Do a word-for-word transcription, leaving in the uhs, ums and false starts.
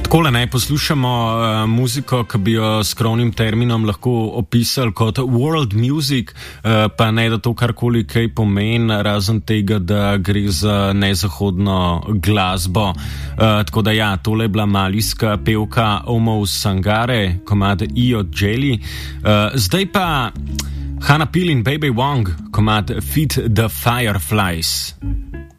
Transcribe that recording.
Takole naj poslušamo uh, muziko, ki bi jo s krovnim terminom lahko opisali kot world music, uh, pa ne da to karkoli kaj pomeni, razen tega, da gre za nezahodno glasbo. Uh, tako da ja, tole je bila malijska pevka Omov Sangare, komad Io Jelly. Uh, zdaj pa Hannah Peel in Baby Wong, komad Feed the Fireflies.